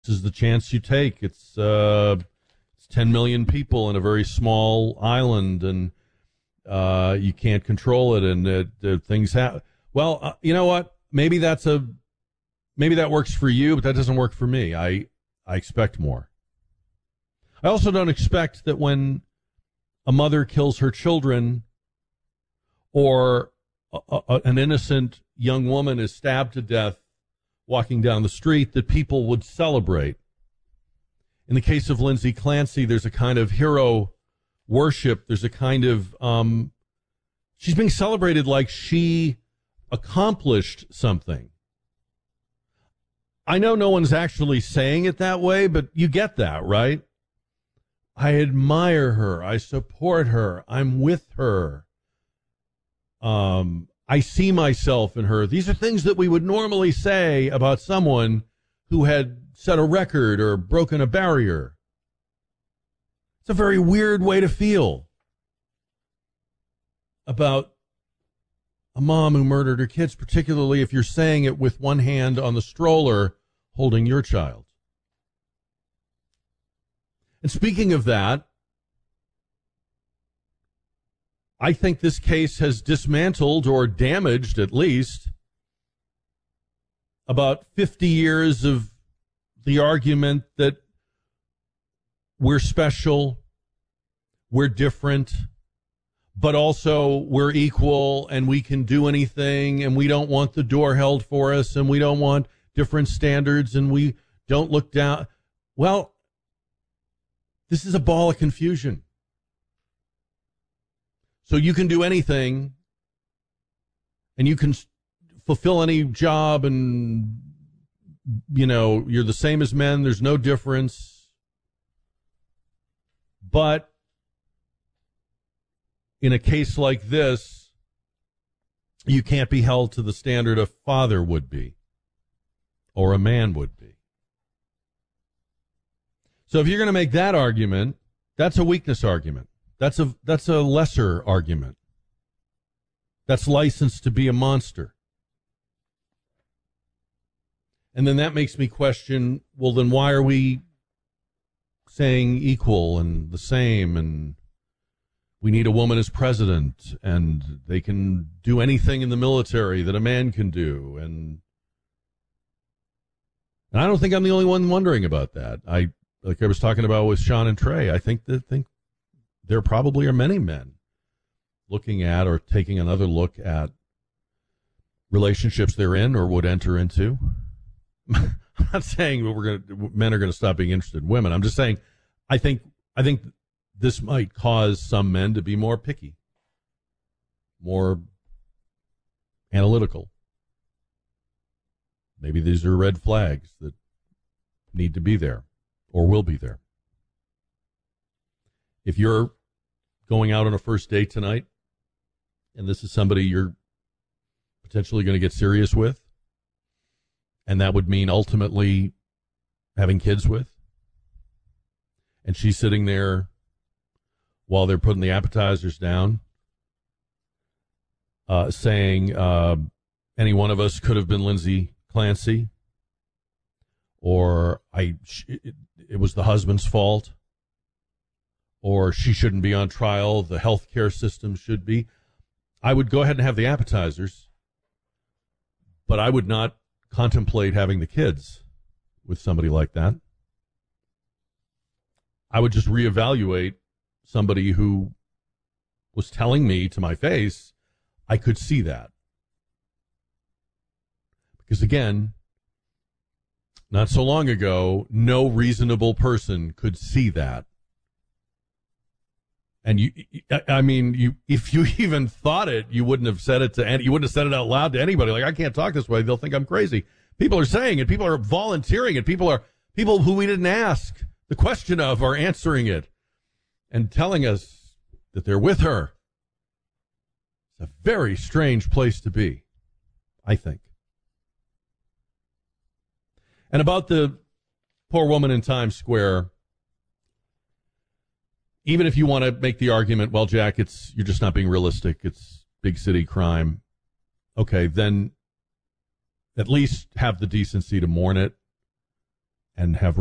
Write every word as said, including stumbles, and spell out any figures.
This is the chance you take. It's uh, it's ten million people in a very small island, and uh, you can't control it, and it, uh, things happen. Well, uh, you know what? Maybe that's a maybe that works for you, but that doesn't work for me. I I expect more. I also don't expect that when a mother kills her children, or a, a, an innocent young woman is stabbed to death walking down the street, that people would celebrate. In the case of Lindsay Clancy, there's a kind of hero worship. There's a kind of, um, she's being celebrated like she accomplished something. I know no one's actually saying it that way, but you get that, right? I admire her. I support her. I'm with her. Um, I see myself in her. These are things that we would normally say about someone who had set a record or broken a barrier. It's a very weird way to feel about a mom who murdered her kids, particularly if you're saying it with one hand on the stroller holding your child. And speaking of that, I think this case has dismantled, or damaged at least, about fifty years of the argument that we're special, we're different, but also we're equal and we can do anything, and we don't want the door held for us, and we don't want different standards, and we don't look down. Well, this is a ball of confusion. So you can do anything, and you can fulfill any job, and, you know, you're the same as men. There's no difference. But in a case like this, you can't be held to the standard a father would be, or a man would be. So if you're going to make that argument, that's a weakness argument. That's a that's a lesser argument. That's licensed to be a monster. And then that makes me question, well, then why are we saying equal and the same, and we need a woman as president, and they can do anything in the military that a man can do, and and I don't think I'm the only one wondering about that. I like I was talking about with Sean and Trey. I think that think there probably are many men looking at or taking another look at relationships they're in or would enter into. I'm not saying we're going to, men are going to stop being interested in women. I'm just saying I think I think this might cause some men to be more picky, more analytical. Maybe these are red flags that need to be there or will be there. If you're going out on a first date tonight, and this is somebody you're potentially going to get serious with, and that would mean ultimately having kids with, and she's sitting there while they're putting the appetizers down, uh, saying, uh, any one of us could have been Lindsay Clancy, or I, it, it was the husband's fault, or she shouldn't be on trial, the healthcare system should be. I would go ahead and have the appetizers, but I would not contemplate having the kids with somebody like that. I would just reevaluate somebody who was telling me to my face I could see that. Because again, not so long ago, no reasonable person could see that. And you, I mean, you, if you even thought it, you wouldn't have said it to any, you wouldn't have said it out loud to anybody. Like, I can't talk this way. They'll think I'm crazy. People are saying it. People are volunteering it. People are, people who we didn't ask the question of are answering it and telling us that they're with her. It's a very strange place to be, I think. And about the poor woman in Times Square, even if you want to make the argument, well, Jack, it's you're just not being realistic. It's big city crime. Okay, then at least have the decency to mourn it and have